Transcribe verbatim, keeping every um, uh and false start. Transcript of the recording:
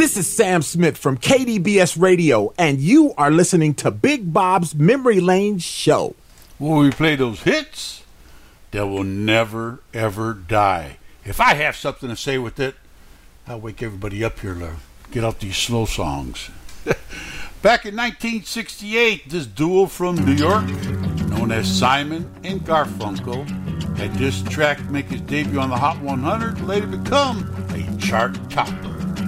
This is Sam Smith from K D B S Radio, and you are listening to Big Bob's Memory Lane Show, where we play those hits that will never, ever die. If I have something to say with it, I'll wake everybody up here to get out these slow songs. Back in nineteen sixty-eight, this duo from New York, known as Simon and Garfunkel, had this track make his debut on the Hot one hundred, later become a chart topper.